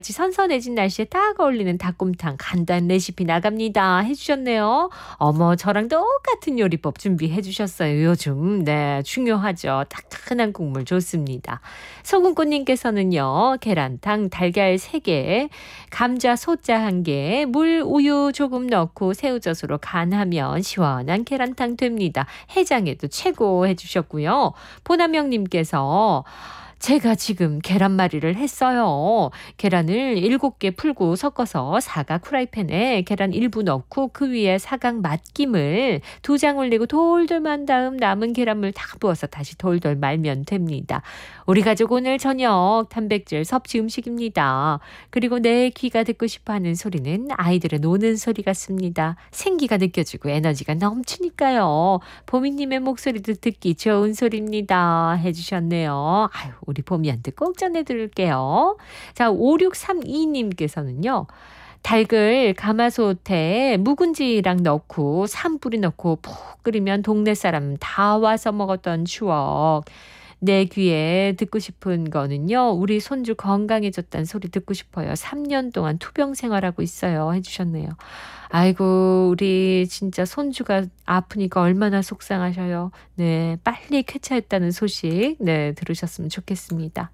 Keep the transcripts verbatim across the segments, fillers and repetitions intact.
선선해진 날씨에 딱 어울리는 닭곰탕 간단 레시피 나갑니다 해주셨네요. 어머, 저랑 똑같은 요리법 준비해 주셨어요. 요즘 네 중요하죠. 따끈한 국물 좋습니다. 소금꽃님께서는요, 계란탕 달걀 세 개, 감자 소자 한 개, 물 우유 조금 넣고 새우젓으로 간하면 시원한 계란탕 됩니다. 해장에도 최고 해주셨고요. 보남영님께서 제가 지금 계란말이를 했어요. 계란을 일곱 개 풀고 섞어서 사각 후라이팬에 계란 일부 넣고 그 위에 사각 맛김을 두 장 올리고 돌돌 만 다음 남은 계란물 다 부어서 다시 돌돌 말면 됩니다. 우리 가족 오늘 저녁 단백질 섭취 음식입니다. 그리고 내 귀가 듣고 싶어하는 소리는 아이들의 노는 소리 같습니다. 생기가 느껴지고 에너지가 넘치니까요. 보미님의 목소리도 듣기 좋은 소리입니다 해주셨네요. 아유, 우리 봄이한테 꼭 전해드릴게요. 자, 오육삼이님께서는요. 닭을 가마솥에 묵은지랑 넣고 산뿌리 넣고 푹 끓이면 동네 사람 다 와서 먹었던 추억. 내 귀에 듣고 싶은 거는요. 우리 손주 건강해졌다는 소리 듣고 싶어요. 삼 년 동안 투병 생활하고 있어요 해주셨네요. 아이고, 우리 진짜 손주가 아프니까 얼마나 속상하셔요. 네, 빨리 쾌차했다는 소식 네 들으셨으면 좋겠습니다.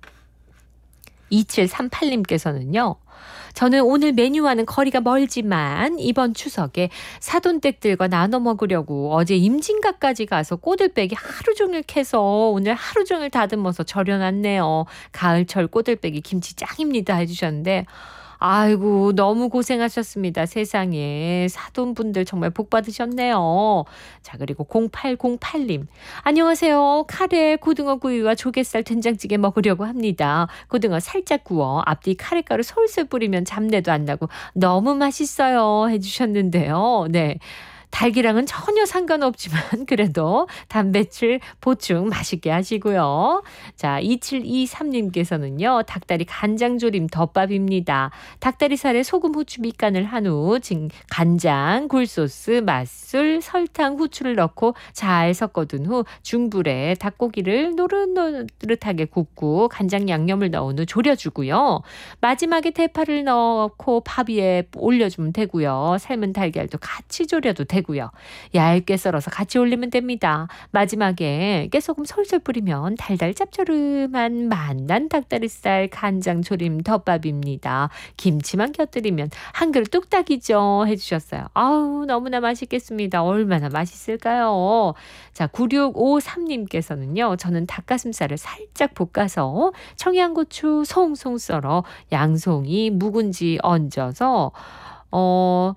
이칠삼팔님께서는요. 저는 오늘 메뉴와는 거리가 멀지만 이번 추석에 사돈댁들과 나눠 먹으려고 어제 임진각까지 가서 꼬들빼기 하루 종일 캐서 오늘 하루 종일 다듬어서 절여놨네요. 가을철 꼬들빼기 김치 짱입니다 해주셨는데, 아이고, 너무 고생하셨습니다. 세상에. 사돈분들 정말 복 받으셨네요. 자, 그리고 공팔공팔님. 안녕하세요. 카레 고등어 구이와 조갯살 된장찌개 먹으려고 합니다. 고등어 살짝 구워 앞뒤 카레가루 솔솔 뿌리면 잡내도 안 나고 너무 맛있어요 해주셨는데요. 네. 닭이랑은 전혀 상관없지만 그래도 단백질 보충 맛있게 하시고요. 자, 이칠이삼님께서는요. 닭다리 간장조림 덮밥입니다. 닭다리살에 소금, 후추 밑간을 한 후 간장, 굴소스, 맛술, 설탕, 후추를 넣고 잘 섞어둔 후 중불에 닭고기를 노릇노릇하게 굽고 간장 양념을 넣은 후 졸여주고요. 마지막에 대파를 넣고 밥 위에 올려주면 되고요. 삶은 달걀도 같이 졸여도 되고요. 되고요. 얇게 썰어서 같이 올리면 됩니다. 마지막에 깨소금 솔솔 뿌리면 달달 짭조름한 맛난 닭다리살 간장조림 덮밥입니다. 김치만 곁들이면 한 그릇 뚝딱이죠 해주셨어요. 아우, 너무나 맛있겠습니다. 얼마나 맛있을까요? 자, 구육오삼님께서는요. 저는 닭가슴살을 살짝 볶아서 청양고추 송송 썰어 양송이 묵은지 얹어서 어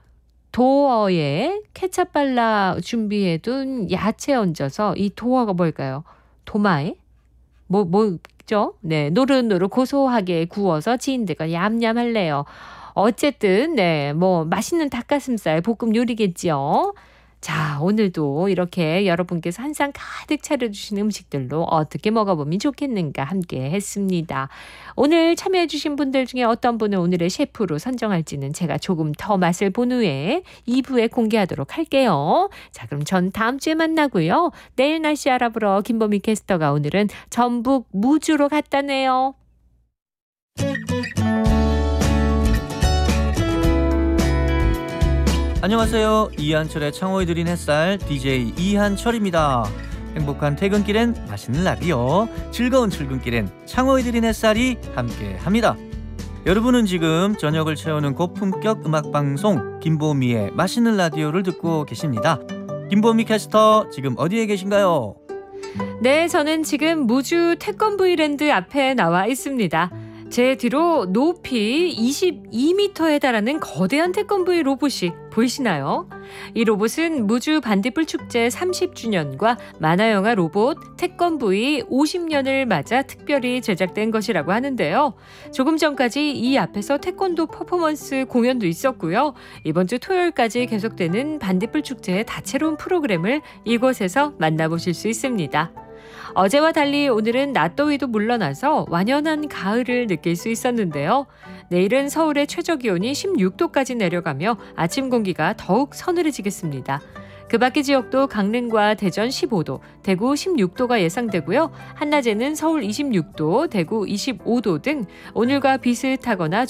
도어에 케찹 발라 준비해둔 야채 얹어서, 이 도어가 뭘까요? 도마에? 뭐, 뭐죠? 네, 노릇노릇 고소하게 구워서 지인들과 얌얌할래요. 어쨌든 네, 뭐 맛있는 닭가슴살 볶음 요리겠지요. 자, 오늘도 이렇게 여러분께서 한 상 가득 차려주신 음식들로 어떻게 먹어보면 좋겠는가 함께 했습니다. 오늘 참여해주신 분들 중에 어떤 분을 오늘의 셰프로 선정할지는 제가 조금 더 맛을 본 후에 이 부에 공개하도록 할게요. 자, 그럼 전 다음 주에 만나고요. 내일 날씨 알아보러 김보미 캐스터가 오늘은 전북 무주로 갔다네요. 안녕하세요. 이한철의 창호에 드린 햇살 디제이 이한철입니다. 행복한 퇴근길엔 맛있는 라디오, 즐거운 출근길엔 창호에 드린 햇살이 함께합니다. 여러분은 지금 저녁을 채우는 고품격 음악방송 김보미의 맛있는 라디오를 듣고 계십니다. 김보미 캐스터 지금 어디에 계신가요? 네, 저는 지금 무주 태권브이랜드 앞에 나와 있습니다. 제 뒤로 높이 이십이 미터에 달하는 거대한 태권브이 로봇이 보이시나요? 이 로봇은 무주 반딧불 축제 삼십 주년과 만화영화 로봇 태권브이 오십 년을 맞아 특별히 제작된 것이라고 하는데요. 조금 전까지 이 앞에서 태권도 퍼포먼스 공연도 있었고요. 이번 주 토요일까지 계속되는 반딧불 축제의 다채로운 프로그램을 이곳에서 만나보실 수 있습니다. 어제와 달리 오늘은 낮더위도 물러나서 완연한 가을을 느낄 수 있었는데요. 내일은 서울의 최저기온이 십육 도까지 내려가며 아침 공기가 더욱 서늘해지겠습니다. 그 밖의 지역도 강릉과 대전 십오 도, 대구 십육 도가 예상되고요. 한낮에는 서울 이십육 도, 대구 이십오 도 등 오늘과 비슷하거나